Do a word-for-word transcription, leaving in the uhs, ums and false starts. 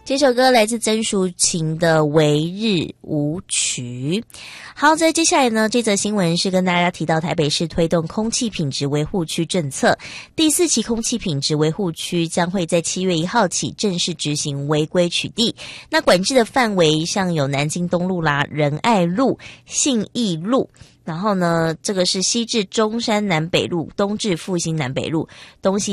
这首歌来自曾淑琴的《唯日舞曲》。好，在接下来呢，这则新闻是跟大家提到台北市推动空气品质维护区政策，第四期空气品质维护区将会在七月一号起正式执行违规取缔。那管制的范围像有南京东路啦、仁爱路、信义路。然后呢，这个是西至中山南北路，东至复兴南北路，东西